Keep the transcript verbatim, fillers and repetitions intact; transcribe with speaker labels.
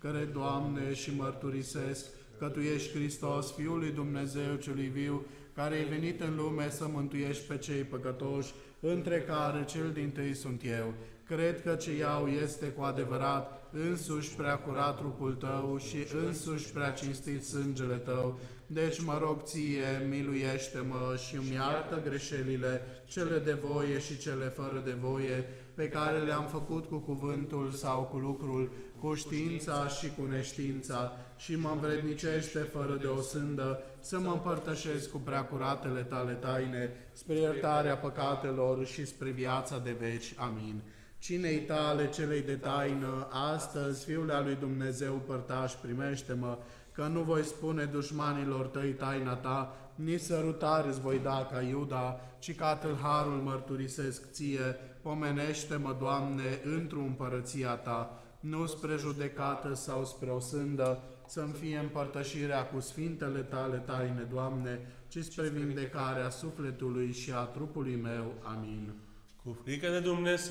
Speaker 1: care, Doamne, și mărturisesc că Tu ești Hristos, Fiul lui Dumnezeu celui viu, care ai venit în lume să mântuiești pe cei păcătoși, între care cel dintâi sunt eu. Cred că ce iau este cu adevărat însuși prea curat trupul Tău și însuși prea cinstit sângele Tău. Deci mă rog Ție, miluiește-mă și îmi iartă greșelile, cele de voie și cele fără de voie, pe care le-am făcut cu cuvântul sau cu lucrul, cu știința și cu neștiința, și mă învrednicește fără de o sândă să mă împărtășesc cu preacuratele Tale taine, spre iertarea păcatelor și spre viața de veci. Amin. Cinei Tale, celei de taină, astăzi, Fiul al lui Dumnezeu, părtaș, primește-mă, că nu voi spune dușmanilor Tăi taina Ta, nici sărutare îți voi da ca Iuda, ci ca tâlharul mărturisesc Ție. Pomenește-mă, Doamne, într-o împărăția Ta, nu spre judecată sau spre o sândă, să-mi fie împărtășirea cu sfintele Tale taine, Doamne, ci spre vindecarea sufletului și a trupului meu. Amin.
Speaker 2: Cu frică de Dumnezeu